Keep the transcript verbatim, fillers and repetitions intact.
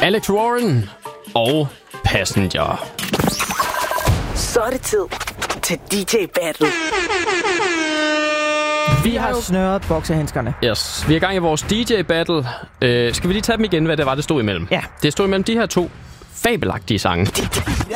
Alex Warren og Passenger. Så er det tid til D J Battle. Vi har snøret boksehandskerne. Yes, vi er i gang i vores D J Battle. Uh, skal vi lige tage dem igen, hvad det var, det stod imellem? Ja. Det stod imellem de her to fabelagtige sange.